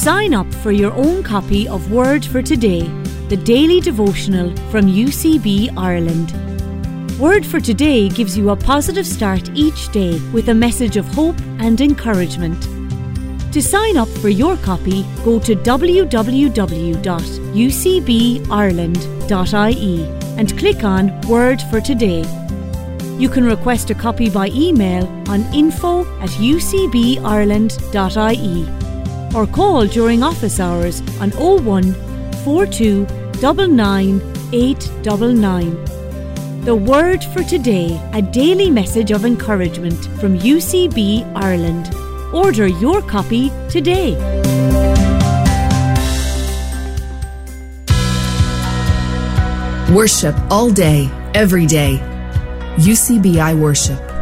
Sign up for your own copy of Word for Today, the daily devotional from UCB Ireland. Word for Today gives you a positive start each day with a message of hope and encouragement. To sign up for your copy, go to www.ucbireland.ie and click on Word for Today. You can request a copy by email on info@ucbireland.ie or call during office hours on 01 42 99 899. The Word for Today, a daily message of encouragement from UCB Ireland. Order your copy today. Worship all day, every day. UCBI Worship.